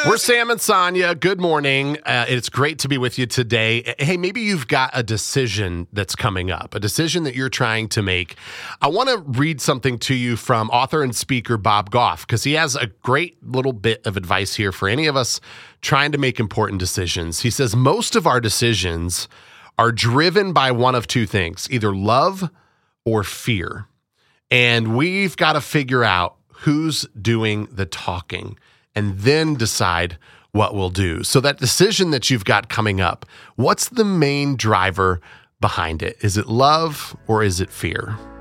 We're Sam and Sonia. Good morning. It's great to be with you today. Hey, maybe you've got a decision that's coming up, a decision that you're trying to make. I want to read something to you from author and speaker Bob Goff, because he has a great little bit of advice here for any of us trying to make important decisions. He says, most of our decisions are driven by one of two things, either love or fear. And we've got to figure out who's doing the talking and then decide what we'll do. So that decision that you've got coming up, what's the main driver behind it? Is it love or is it fear?